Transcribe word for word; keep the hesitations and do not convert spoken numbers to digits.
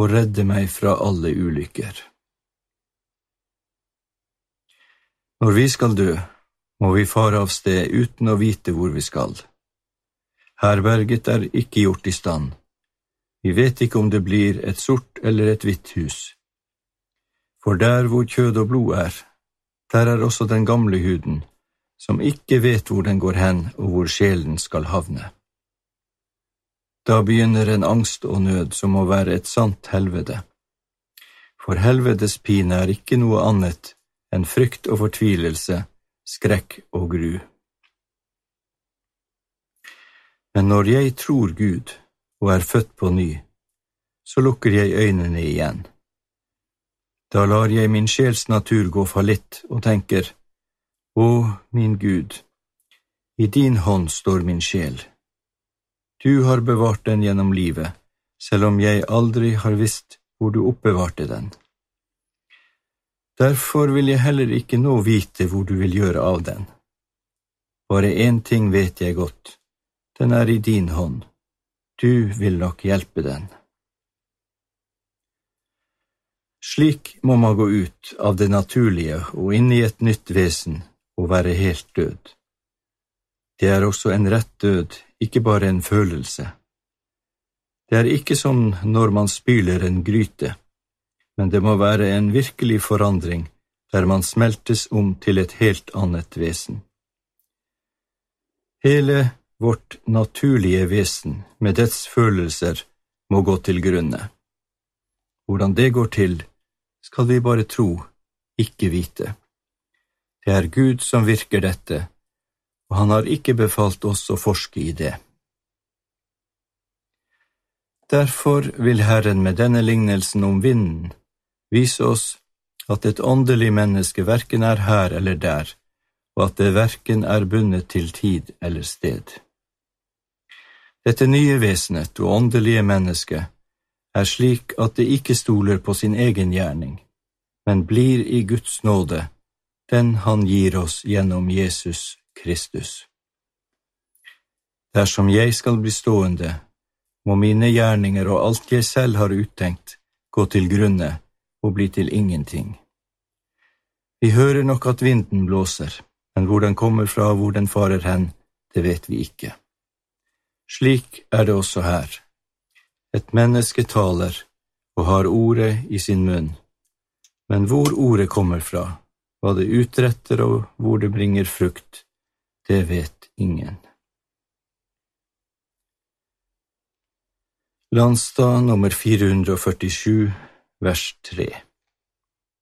og redde meg fra alle ulykker. Når vi skal dø, må vi fare av sted uten å vite hvor vi skal. Herberget er ikke gjort i stand. Vi vet ikke om det blir et sort eller et hvitt hus. For der hvor kjød og blod er, der er også den gamle huden, som ikke vet hvor den går hen og hvor sjelen skal havne. Da begynner en angst og nød som må være et sant helvete. For helvetes pine er ikke noe annet enn frykt og fortvilelse, skrekk og gru. Men når jeg tror Gud og er født på ny, så lukker jeg øynene igjen. Da lar jeg min sjels natur gå fallitt og tenker, «Å, min Gud, i din hånd står min sjel. Du har bevart den gjennom livet, selv om jeg aldri har visst hvor du oppbevarte den. Derfor vil jeg heller ikke nå vite hvor du vil gjøre av den. Bare en ting vet jeg godt, den er i din hånd. Du vil nok hjelpe den.» Slik må man gå ut av det naturlige og inn i et nytt vesen og være helt død. Det er også en rett død, ikke bare en følelse. Det er ikke som når man spyler en gryte, men det må være en virkelig forandring der man smeltes om til et helt annet vesen. Hele vårt naturlige vesen med dets følelser må gå til grunne. Hvordan det går til, skal vi bare tro, ikke vite. Det er Gud som virker dette, og han har ikke befalt oss å forske i det. Derfor vil Herren med denne lignelsen om vinden vise oss at et åndelig menneske hverken er her eller der, og at det hverken er bundet til tid eller sted. Dette nye vesenet og åndelige mennesket er slik at det ikke stoler på sin egen gjerning, men blir i Guds nåde, den han gir oss gjennom Jesus Kristus. Dersom jeg skal bli stående, må mine gjerninger og alt jeg selv har uttenkt gå til grunne og bli til ingenting. Vi hører nok at vinden blåser, men hvor den kommer fra og hvor den farer hen, det vet vi ikke. Slik er det også her. Et menneske taler og har ordet i sin munn, men hvor ordet kommer fra, hva det utretter og hvor det bringer frukt, det vet ingen. Landstad nummer fire hundre og førtisju, vers tre.